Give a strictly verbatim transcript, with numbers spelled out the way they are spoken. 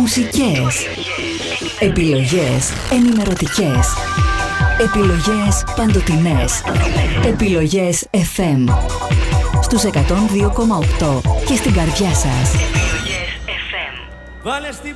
Μουσικές. Επιλογές ενημερωτικές. Επιλογές παντοτινές. Επιλογές εφ εμ. Στους εκατόν δύο κόμμα οκτώ και στην καρδιά σας. Βάλε στην